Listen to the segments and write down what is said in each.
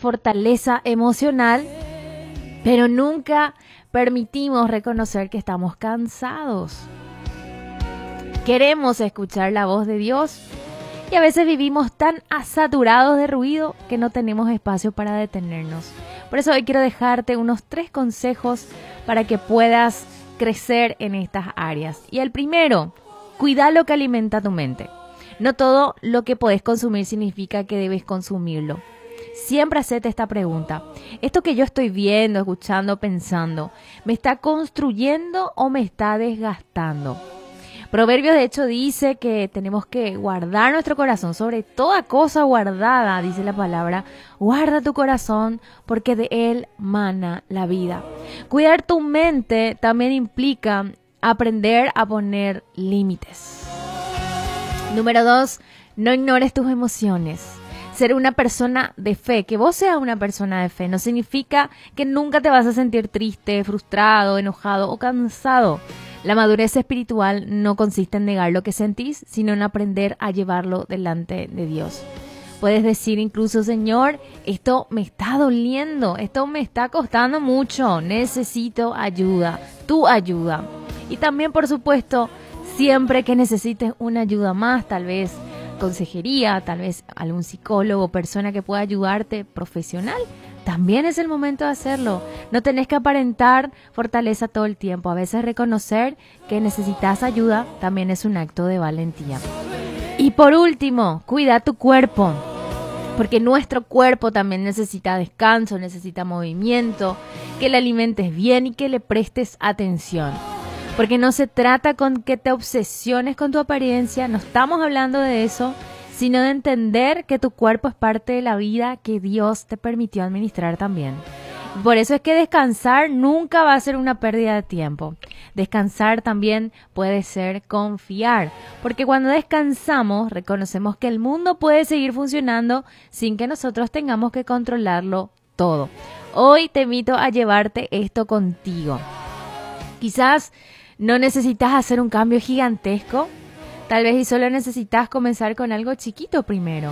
fortaleza emocional, pero nunca permitimos reconocer que estamos cansados. Queremos escuchar la voz de Dios y a veces vivimos tan saturados de ruido que no tenemos espacio para detenernos. Por eso hoy quiero dejarte unos 3 consejos para que puedas crecer en estas áreas. Y el primero, cuida lo que alimenta tu mente. No todo lo que podés consumir significa que debes consumirlo. Siempre hacete esta pregunta. ¿Esto que yo estoy viendo, escuchando, pensando, me está construyendo o me está desgastando? Proverbios de hecho dice que tenemos que guardar nuestro corazón sobre toda cosa guardada, dice la palabra. Guarda tu corazón porque de él mana la vida. Cuidar tu mente también implica aprender a poner límites. Número 2, no ignores tus emociones. Ser una persona de fe, que vos seas una persona de fe, no significa que nunca te vas a sentir triste, frustrado, enojado o cansado. La madurez espiritual no consiste en negar lo que sentís, sino en aprender a llevarlo delante de Dios. Puedes decir incluso, Señor, esto me está doliendo, esto me está costando mucho, necesito ayuda, tu ayuda. Y también, por supuesto, siempre que necesites una ayuda más, tal vez consejería, tal vez algún psicólogo, persona que pueda ayudarte, profesional, también es el momento de hacerlo. No tenés que aparentar fortaleza todo el tiempo. A veces reconocer que necesitas ayuda también es un acto de valentía. Y por último, cuida tu cuerpo, porque nuestro cuerpo también necesita descanso, necesita movimiento, que le alimentes bien y que le prestes atención. Porque no se trata con que te obsesiones con tu apariencia, no estamos hablando de eso, sino de entender que tu cuerpo es parte de la vida que Dios te permitió administrar también. Por eso es que descansar nunca va a ser una pérdida de tiempo. Descansar también puede ser confiar, porque cuando descansamos reconocemos que el mundo puede seguir funcionando sin que nosotros tengamos que controlarlo todo. Hoy te invito a llevarte esto contigo. Quizás no necesitas hacer un cambio gigantesco, tal vez y solo necesitas comenzar con algo chiquito primero.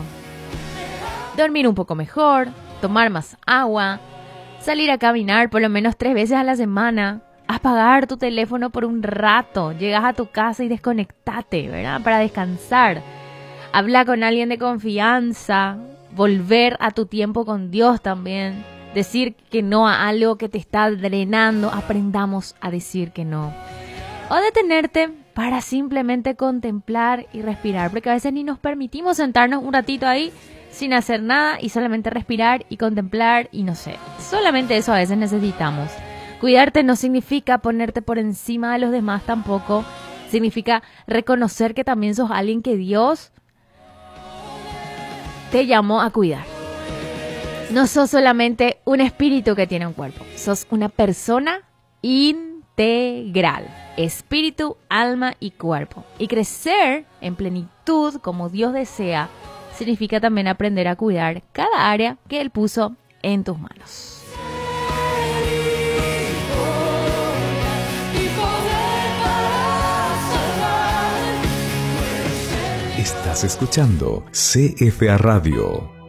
Dormir un poco mejor, tomar más agua, salir a caminar por lo menos 3 veces a la semana, apagar tu teléfono por un rato, llegas a tu casa y desconectate, ¿verdad? Para descansar. Habla con alguien de confianza, volver a tu tiempo con Dios también, decir que no a algo que te está drenando, aprendamos a decir que no. O detenerte para simplemente contemplar y respirar, porque a veces ni nos permitimos sentarnos un ratito ahí sin hacer nada y solamente respirar y contemplar y no sé, solamente eso a veces necesitamos. Cuidarte no significa ponerte por encima de los demás tampoco, significa reconocer que también sos alguien que Dios te llamó a cuidar. No sos solamente un espíritu que tiene un cuerpo, sos una persona integral, espíritu, alma y cuerpo. Y crecer en plenitud como Dios desea significa también aprender a cuidar cada área que Él puso en tus manos. Estás escuchando CFA Radio.